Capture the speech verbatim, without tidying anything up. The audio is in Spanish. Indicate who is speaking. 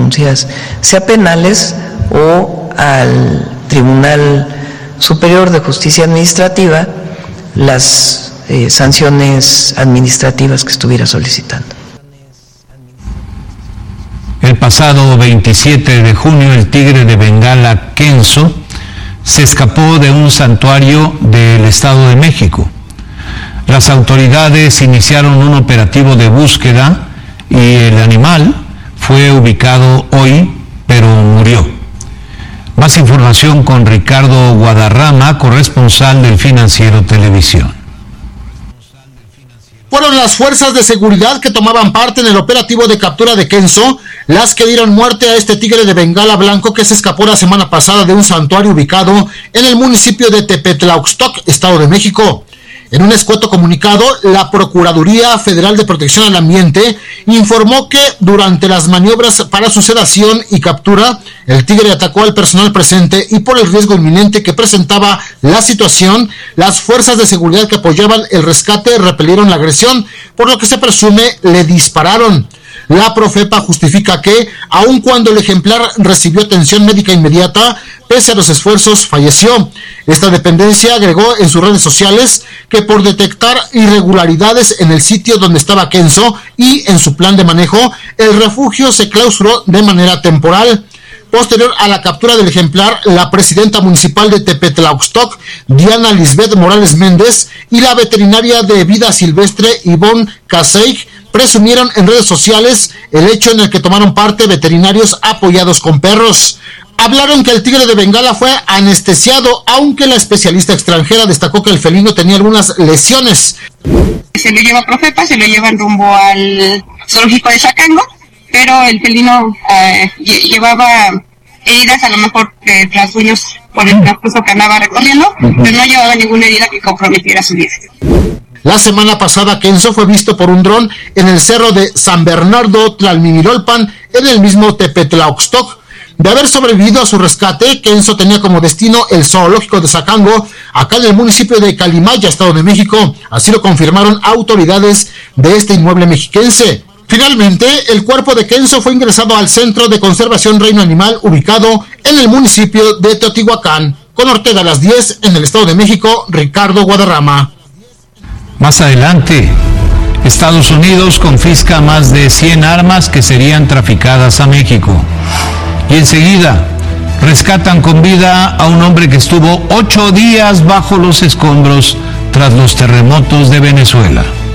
Speaker 1: denuncias, sea penales o al Tribunal Superior de Justicia Administrativa, las eh, sanciones administrativas que estuviera solicitando.
Speaker 2: El pasado veintisiete de junio, el tigre de Bengala Kenzo se escapó de un santuario del Estado de México. Las autoridades iniciaron un operativo de búsqueda y el animal fue ubicado hoy, pero murió. Más información con Ricardo Guadarrama, corresponsal del Financiero Televisión.
Speaker 3: Fueron las fuerzas de seguridad que tomaban parte en el operativo de captura de Kenzo las que dieron muerte a este tigre de Bengala blanco que se escapó la semana pasada de un santuario ubicado en el municipio de Tepetlauxtoc, Estado de México. En un escueto comunicado, la Procuraduría Federal de Protección al Ambiente informó que durante las maniobras para su sedación y captura, el tigre atacó al personal presente y por el riesgo inminente que presentaba la situación, las fuerzas de seguridad que apoyaban el rescate repelieron la agresión, por lo que se presume le dispararon. La Profepa justifica que, aun cuando el ejemplar recibió atención médica inmediata, pese a los esfuerzos, falleció. Esta dependencia agregó en sus redes sociales que por detectar irregularidades en el sitio donde estaba Kenzo y en su plan de manejo, el refugio se clausuró de manera temporal. Posterior a la captura del ejemplar, la presidenta municipal de Tepetlauxtoc, Diana Lisbeth Morales Méndez, y la veterinaria de vida silvestre, Ivonne Caseig, presumieron en redes sociales el hecho en el que tomaron parte veterinarios apoyados con perros. Hablaron que el tigre de Bengala fue anestesiado, aunque la especialista extranjera destacó que el felino tenía algunas lesiones.
Speaker 4: Se lo lleva Profepa, se lo llevan rumbo al zoológico de Chacango, pero el felino eh, llevaba heridas, a lo mejor de rasguños por el transcurso que andaba recorriendo, pero no llevaba ninguna herida que comprometiera su vida.
Speaker 3: La semana pasada, Kenzo fue visto por un dron en el cerro de San Bernardo Tlalmimilolpan, en el mismo Tepetlauxtoc. De haber sobrevivido a su rescate, Kenzo tenía como destino el zoológico de Zacango, acá en el municipio de Calimaya, Estado de México. Así lo confirmaron autoridades de este inmueble mexiquense. Finalmente, el cuerpo de Kenzo fue ingresado al Centro de Conservación Reino Animal, ubicado en el municipio de Teotihuacán. Con Ortega a las diez, en el Estado de México, Ricardo Guadarrama.
Speaker 2: Más adelante, Estados Unidos confisca más de cien armas que serían traficadas a México. Y enseguida, rescatan con vida a un hombre que estuvo ocho días bajo los escombros tras los terremotos de Venezuela.